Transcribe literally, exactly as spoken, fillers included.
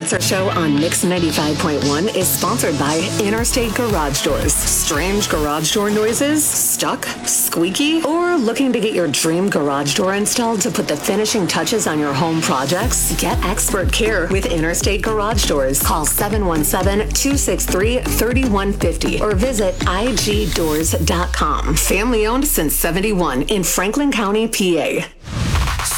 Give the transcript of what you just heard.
Answer Show on Mix ninety-five point one is sponsored by Interstate Garage Doors. Strange garage door noises? Stuck? Squeaky? Or looking to get your dream garage door installed to put the finishing touches on your home projects? Get expert care with Interstate Garage Doors. Call seven one seven, two six three, three one five zero or visit I G doors dot com. Family owned since seventy-one in Franklin County, P A.